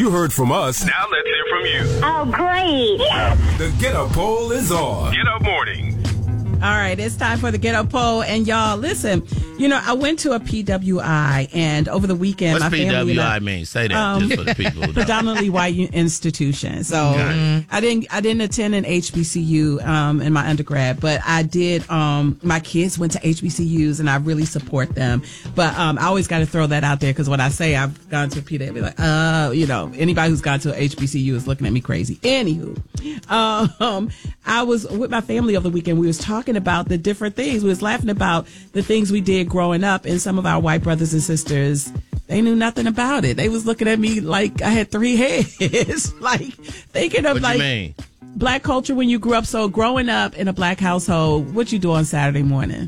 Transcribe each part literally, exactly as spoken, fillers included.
You heard from us. Now let's hear from you. Oh, great. The Get Up Poll is on. Get Up Morning. All right, it's time for the Get Up Poll. And y'all, listen, you know, I went to a P W I, and over the weekend, What's my P W I family... P W I mean? Say that um, just for the people. Who predominantly white institution. So mm-hmm. I didn't I didn't attend an H B C U um, in my undergrad, but I did. Um, my kids went to H B C Us, and I really support them. But um, I always got to throw that out there because when I say I've gone to a P W I, I'll be like, uh, you know, anybody who's gone to an H B C U is looking at me crazy. Anywho, um, I was with my family over the weekend. We was talking about the different things. We was laughing about the things we did growing up, and some of our white brothers and sisters, they knew nothing about it. They was looking at me like I had three heads, like thinking of what like you mean? Black culture when you grew up. So growing up in a black household, what you do on Saturday morning?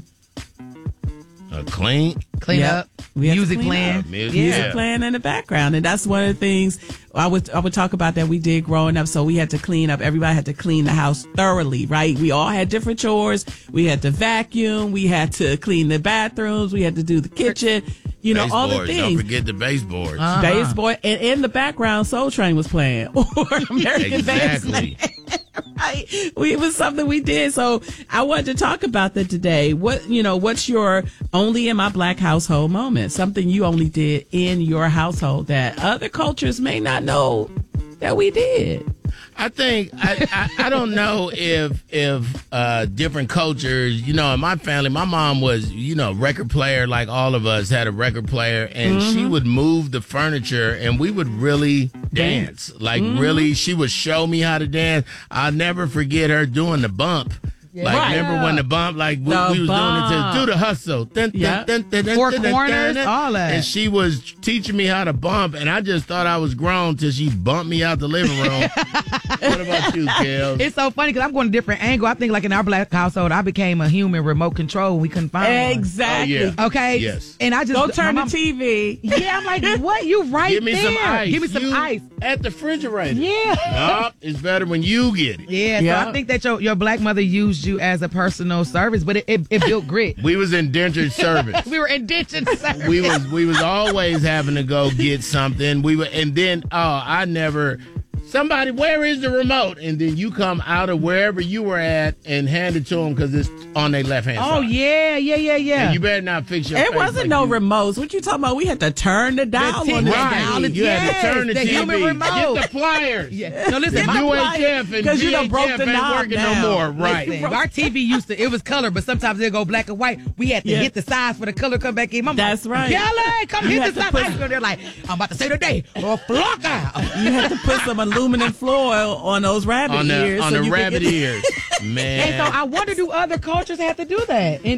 Uh, clean, clean Yep. up, We have to music clean playing, up. music, music yeah. playing in the background, and that's one of the things I would I would talk about that we did growing up. So we had to clean up. Everybody had to clean the house thoroughly, right? We all had different chores. We had to vacuum. We had to clean the bathrooms. We had to do the kitchen. You know, all the Baseboards. things. Don't forget the baseboards. Uh-huh. Baseboard, and in the background, Soul Train was playing, or American Exactly. Bandstand. Right, we, it was something we did. So I wanted to talk about that today. What you know, what's your only in my black household moment? Something you only did in your household that other cultures may not know that we did. I think I, I, I don't know if if uh, different cultures, you know, in my family, my mom was, you know, record player like all of us had a record player, and mm-hmm. she would move the furniture, and we would really dance. dance. Like mm-hmm. really, she would show me how to dance. I'll never forget her doing the bump. Yeah. Like, right. remember when the bump, like, we, the we was bump. doing it to do the hustle. Dun, dun, Yep. dun, dun, dun, Four dun, dun, corners, dun, dun. all that. And she was teaching me how to bump, and I just thought I was grown till she bumped me out the living room. What about you, Kel? It's so funny because I'm going a different angle. I think like in our black household, I became a human remote control when we couldn't find Exactly. Oh, yeah. Okay. Yes. And I just Don't turn my the mom- T V. Yeah, I'm like, what? You right Give me there? some ice. Give me some You ice. at the refrigerator. Yeah. No, it's better when you get it. Yeah, Yeah. so I think that your, your black mother used you as a personal service, but it, it, it built grit. We was indentured servants. We were indentured service. we was we was always having to go get something. We were, and then oh, I never. Somebody, where is the remote? And then you come out of wherever you were at and hand it to them because it's on their left hand Oh, side. yeah, yeah, yeah, yeah. And you better not fix your It face wasn't like no you- remotes. What you talking about? We had to turn the dial T V on the Right. dial. You had Yes, to turn the, the T V. human remote. Get the pliers. Yeah. No, listen, Get my, the U H F and Because you done broke V H F the ain't knob working down. no more. Right. listen, our T V used to, it was color, but sometimes it'd go black and white. We had to Yeah. hit the size for the color come back in. Mama, That's right. Kelly, come You hit had the to size. put- I used to go there like, I'm about to say today, or flock out. You had to put some aluminum foil on those rabbit On the ears. on so the you could rabbit get- ears, man. And so I wonder, do other cultures have to do that? And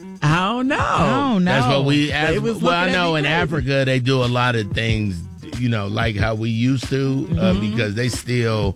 I don't know. I don't know. That's what we. As, They was well, I looking at know me in crazy. Africa they do a lot of things, you know, like how we used to, uh, Mm-hmm. because they still.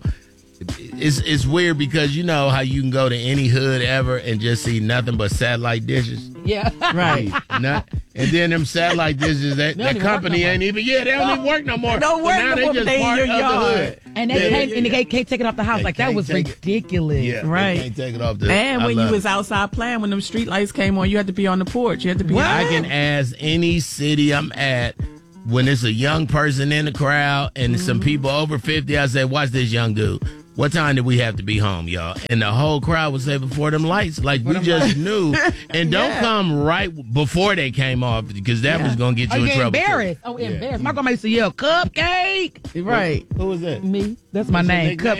It's it's weird because you know how you can go to any hood ever and just see nothing but satellite dishes. yeah. Right. Not, and then them satellite dishes, that, They don't that even work company no more. ain't even. Yeah, they don't even work no more. Don't But work now no they more, but just they in part your of the yard. hood. And they Yeah, can't, yeah, and they yeah. can't, can't take it off the house. They Like, that can't was take it. ridiculous. Yeah, they Right. can't take it off the. And I when you love was it. outside playing, when them street lights came on, you had to be on the porch. You had to be. I can ask any city I'm at when it's a young person in the crowd and Mm-hmm. some people over fifty. I say, watch this young dude. What time did we have to be home, y'all? And the whole crowd would say before them lights. Like, we just knew. And don't Yeah. come right before they came off because that was going to get Oh, you you in get trouble. too. embarrassed. Oh, Yeah. embarrassed. My grandma used to yell, cupcake. Right. Who was that? Me. That's my What's your name. nickname?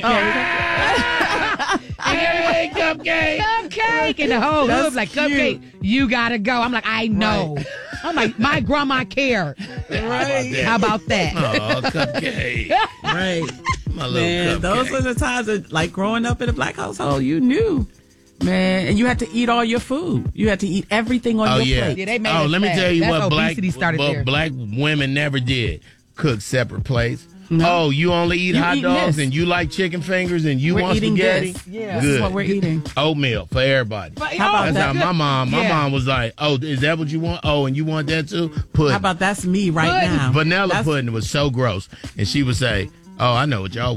Cupcake. Hey, cupcake. Cupcake. And the whole That's hood like, cute. cupcake, you gotta go. I'm like, I know. I'm like, my grandma cared. Right. How about that? Oh, cupcake. Right. My little Man, cupcake. those were the times that, like, growing up in a black household, you knew. Man, and you had to eat all your food. You had to eat everything on Oh, your yeah. plate. Yeah, they made oh, us let me fat. tell you That's what black, obesity started what there. black women never did. Cook separate plates. No. Oh, you only eat You hot eating dogs this. and you like chicken fingers and you We're want eating spaghetti? this. Yeah. This Good. is what we're eating. Oatmeal for everybody. But, How about oh, That's that? how my mom, my Yeah. mom was like, oh, is that what you want? Oh, and you want that too? Pudding. How about that's me right Pudding. now? Vanilla That's- pudding was so gross. And she would say, oh, I know what y'all want.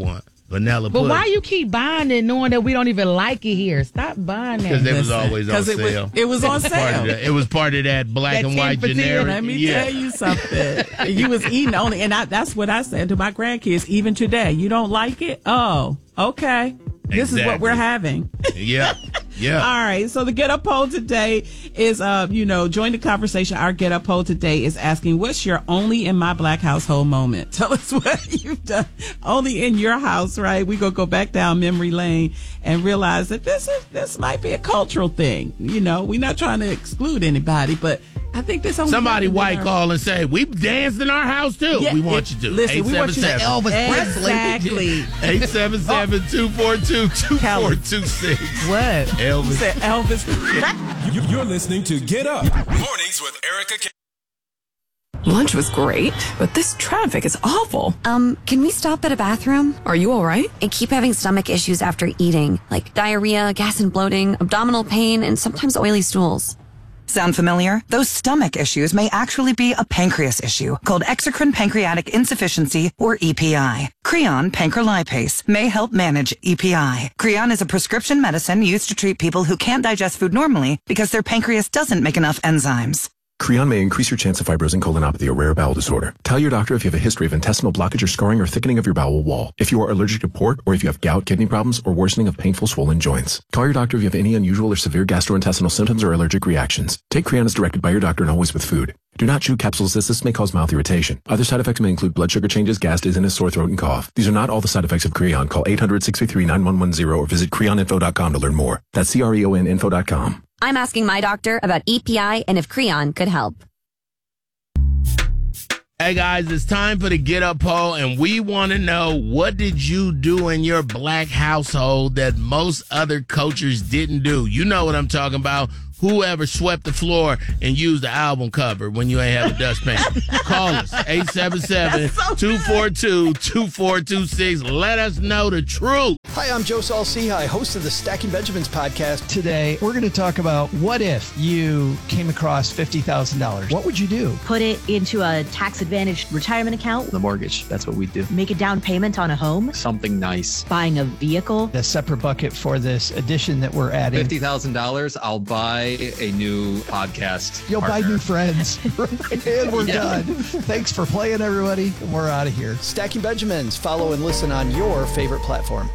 vanilla But pudding. why you keep buying it knowing that we don't even like it here? Stop buying Because that. it was always on Because it sale. was, it was on Part of sale. that- It was part of that black That and white ten for ten. generic. Let me yeah. tell you something. You was eating only, and I, that's what I said to my grandkids. Even today, you don't like it? Oh, okay. This is what Exactly. we're having. Yeah. Yeah. All right. So the Get Up poll today is, uh, you know, join the conversation. Our Get Up poll today is asking, what's your only in my black household moment? Tell us what you've done only in your house, right? We gonna go back down memory lane and realize that this is, this might be a cultural thing. You know, we're not trying to exclude anybody, but I think this only Somebody happened in white our- call and say, we danced in our house too. Yeah, we want it- you to. listen, we want you to Elvis Presley. Exactly. eight seven seven, two four two, two four two six. What? Elvis. Said Elvis. You- You're listening to Get Up. Mornings with Erica K. Lunch was great, but this traffic is awful. Um, can we stop at a bathroom? Are you all right? I keep having stomach issues after eating, like diarrhea, gas and bloating, abdominal pain, and sometimes oily stools. Sound familiar? Those stomach issues may actually be a pancreas issue called exocrine pancreatic insufficiency, or E P I. Creon pancrelipase may help manage E P I. Creon is a prescription medicine used to treat people who can't digest food normally because their pancreas doesn't make enough enzymes. Creon may increase your chance of fibrosing colonopathy, a rare bowel disorder. Tell your doctor if you have a history of intestinal blockage or scarring or thickening of your bowel wall. If you are allergic to pork, or if you have gout, kidney problems, or worsening of painful swollen joints. Call your doctor if you have any unusual or severe gastrointestinal symptoms or allergic reactions. Take Creon as directed by your doctor and always with food. Do not chew capsules as this may cause mouth irritation. Other side effects may include blood sugar changes, gas, dizziness, sore throat, and cough. These are not all the side effects of Creon. Call eight hundred, six three three, nine one one zero or visit creon info dot com to learn more. That's C R E O N info dot com. I'm asking my doctor about E P I and if Creon could help. Hey guys, it's time for the Get Up poll, and we want to know, what did you do in your black household that most other cultures didn't do? You know what I'm talking about. Whoever swept the floor and used the album cover when you ain't have a dustpan. Call us, eight seven seven, two four two, two four two six. Let us know the truth. Hi, I'm Joe Saul-Sehy, host of the Stacking Benjamins podcast. Today, we're going to talk about what if you came across fifty thousand dollars. What would you do? Put it into a tax-advantaged retirement account. The mortgage. That's what we do. Make a down payment on a home. Something nice. Buying a vehicle. A separate bucket for this addition that we're adding. fifty thousand dollars, I'll buy a new podcast. You'll partner. buy new friends. And we're Yeah. done. Thanks for playing, everybody. We're out of here. Stacking Benjamins. Follow and listen on your favorite platform.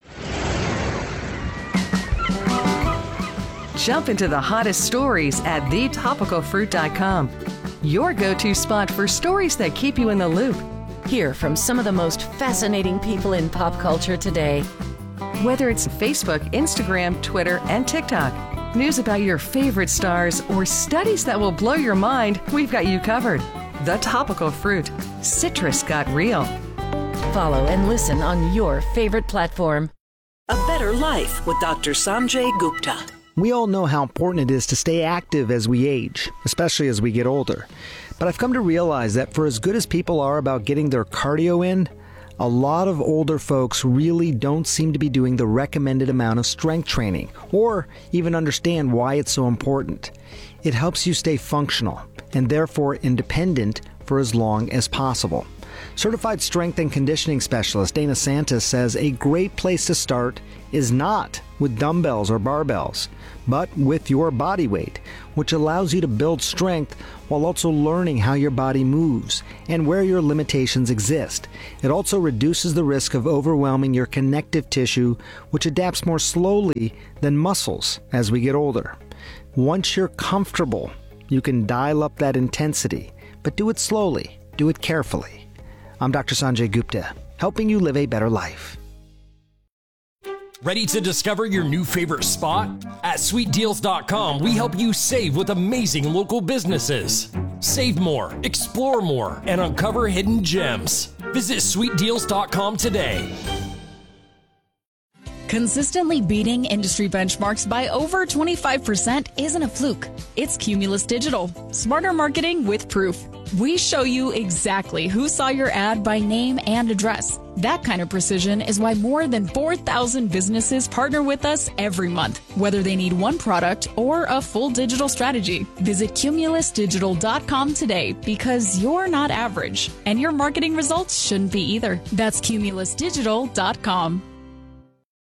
Jump into the hottest stories at the topical fruit dot com. Your go-to spot for stories that keep you in the loop. Hear from some of the most fascinating people in pop culture today. Whether it's Facebook, Instagram, Twitter, and TikTok, news about your favorite stars, or studies that will blow your mind, we've got you covered. The Topical Fruit. Citrus got real. Follow and listen on your favorite platform. A Better Life with Doctor Sanjay Gupta. We all know how important it is to stay active as we age, especially as we get older. But I've come to realize that for as good as people are about getting their cardio in, a lot of older folks really don't seem to be doing the recommended amount of strength training, or even understand why it's so important. It helps you stay functional, and therefore independent for as long as possible. Certified strength and conditioning specialist Dana Santos says a great place to start is not with dumbbells or barbells, but with your body weight, which allows you to build strength while also learning how your body moves and where your limitations exist. It also reduces the risk of overwhelming your connective tissue, which adapts more slowly than muscles as we get older. Once you're comfortable, you can dial up that intensity, but do it slowly, do it carefully. I'm Doctor Sanjay Gupta, helping you live a better life. Ready to discover your new favorite spot? At sweet deals dot com, we help you save with amazing local businesses. Save more, explore more, and uncover hidden gems. Visit sweet deals dot com today. Consistently beating industry benchmarks by over twenty-five percent isn't a fluke. It's Cumulus Digital. Smarter marketing with proof. We show you exactly who saw your ad by name and address. That kind of precision is why more than four thousand businesses partner with us every month, whether they need one product or a full digital strategy. Visit Cumulus Digital dot com today because you're not average, and your marketing results shouldn't be either. That's Cumulus Digital dot com.